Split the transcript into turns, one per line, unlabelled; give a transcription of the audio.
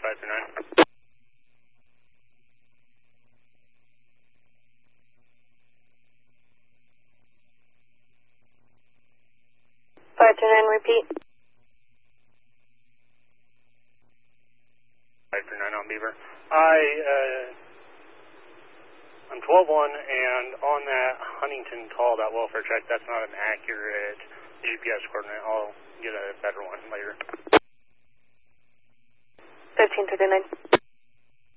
539.
529, repeat.
539 on Beaver. I'm 12-1, and on that Huntington call, that welfare check, that's not an accurate GPS coordinate. I'll get a better one later.
1539.